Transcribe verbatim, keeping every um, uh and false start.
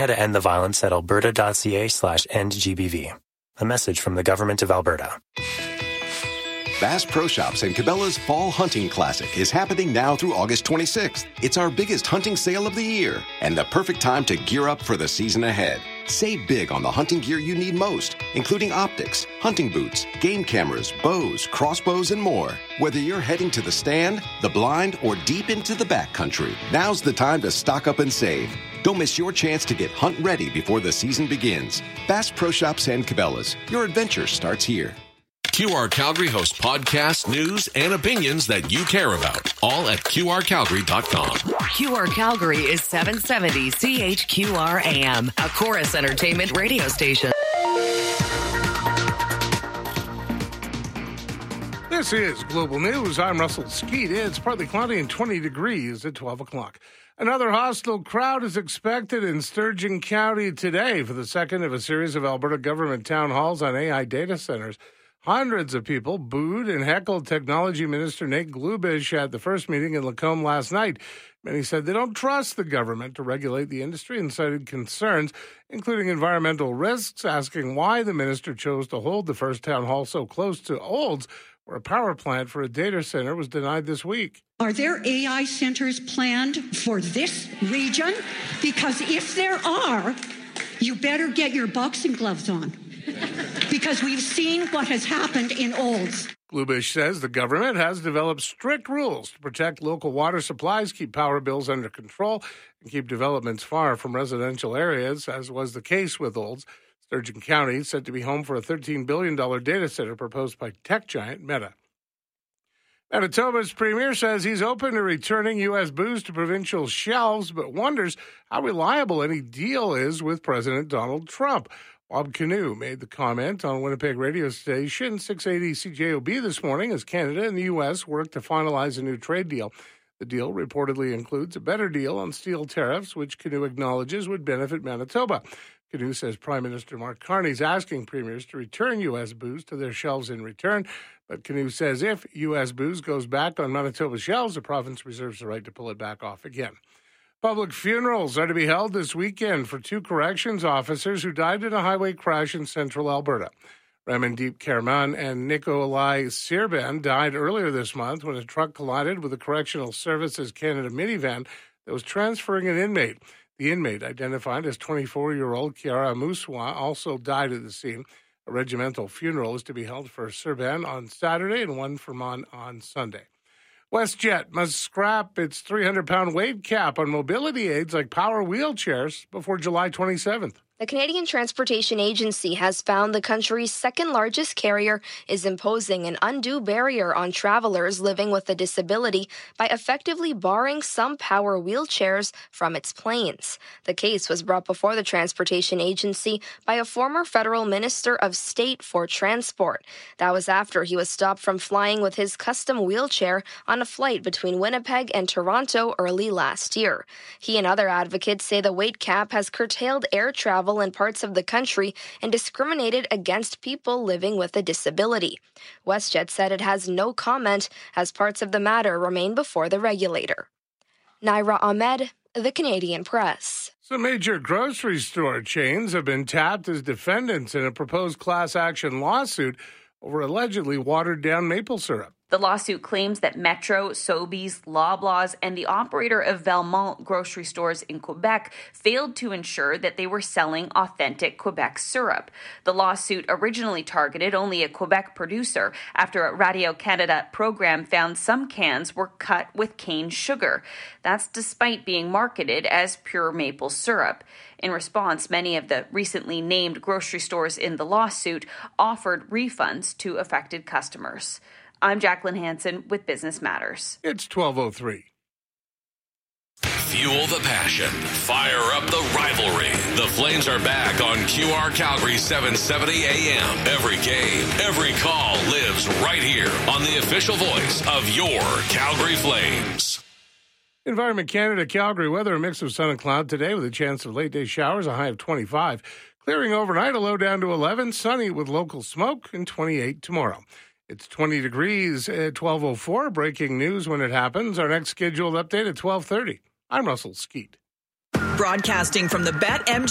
how to end the violence at alberta.ca slash endgbv. A message from the Government of Alberta. Bass Pro Shops and Cabela's Fall Hunting Classic is happening now through August twenty-sixth. It's our biggest hunting sale of the year and the perfect time to gear up for the season ahead. Save big on the hunting gear you need most, including optics, hunting boots, game cameras, bows, crossbows, and more. Whether you're heading to the stand, the blind, or deep into the backcountry, now's the time to stock up and save. Don't miss your chance to get hunt ready before the season begins. Bass Pro Shops and Cabela's. Your adventure starts here. Q R Calgary hosts podcasts, news, and opinions that you care about. All at Q R Calgary dot com. Q R Calgary is seven seventy C H Q R A M, a Chorus Entertainment radio station. This is Global News. I'm Russell Skeet. It's partly cloudy and twenty degrees at twelve o'clock. Another hostile crowd is expected in Sturgeon County today for the second of a series of Alberta government town halls on A I data centers. Hundreds of people booed and heckled Technology Minister Nate Glubish at the first meeting in Lacombe last night. Many said they don't trust the government to regulate the industry and cited concerns, including environmental risks, asking why the minister chose to hold the first town hall so close to Olds, where a power plant for a data center was denied this week. Are there A I centers planned for this region? Because if there are, you better get your boxing gloves on. Because we've seen what has happened in Olds. Glubish says the government has developed strict rules to protect local water supplies, keep power bills under control, and keep developments far from residential areas, as was the case with Olds. Sturgeon County is set to be home for a thirteen billion dollars data center proposed by tech giant Meta. Manitoba's premier says he's open to returning U S booze to provincial shelves, but wonders how reliable any deal is with President Donald Trump. Bob Canoe made the comment on Winnipeg radio station six eighty C J O B this morning as Canada and the U S work to finalize a new trade deal. The deal reportedly includes a better deal on steel tariffs, which Canoe acknowledges would benefit Manitoba. Canoe says Prime Minister Mark Carney is asking premiers to return U S booze to their shelves in return. But Canoe says if U S booze goes back on Manitoba's shelves, the province reserves the right to pull it back off again. Public funerals are to be held this weekend for two corrections officers who died in a highway crash in central Alberta. Ramandeep Kerman and Nikolai Sirban died earlier this month when a truck collided with a Correctional Services Canada minivan that was transferring an inmate. The inmate, identified as twenty-four-year-old Kiara Muswa, also died at the scene. A regimental funeral is to be held for Sirban on Saturday and one for Mon on Sunday. WestJet must scrap its three hundred pound weight cap on mobility aids like power wheelchairs before July twenty-seventh. The Canadian Transportation Agency has found the country's second largest carrier is imposing an undue barrier on travelers living with a disability by effectively barring some power wheelchairs from its planes. The case was brought before the Transportation Agency by a former federal minister of state for transport. That was after he was stopped from flying with his custom wheelchair on a flight between Winnipeg and Toronto early last year. He and other advocates say the weight cap has curtailed air travel in parts of the country and discriminated against people living with a disability. WestJet said it has no comment as parts of the matter remain before the regulator. Naira Ahmed, The Canadian Press. Some major grocery store chains have been tapped as defendants in a proposed class action lawsuit over allegedly watered-down maple syrup. The lawsuit claims that Metro, Sobeys, Loblaws, and the operator of Valmont grocery stores in Quebec failed to ensure that they were selling authentic Quebec syrup. The lawsuit originally targeted only a Quebec producer after a Radio-Canada program found some cans were cut with cane sugar. That's despite being marketed as pure maple syrup. In response, many of the recently named grocery stores in the lawsuit offered refunds to affected customers. I'm Jacqueline Hansen with Business Matters. It's twelve oh three. Fuel the passion. Fire up the rivalry. The Flames are back on Q R Calgary seven seventy A M. Every game, every call lives right here on the official voice of your Calgary Flames. Environment Canada, Calgary weather, a mix of sun and cloud today with a chance of late day showers, a high of twenty-five. Clearing overnight, a low down to eleven. Sunny with local smoke, and twenty-eight tomorrow. It's twenty degrees at twelve oh four. Breaking news when it happens. Our next scheduled update at twelve thirty. I'm Russell Skeet. Broadcasting from the BetMGM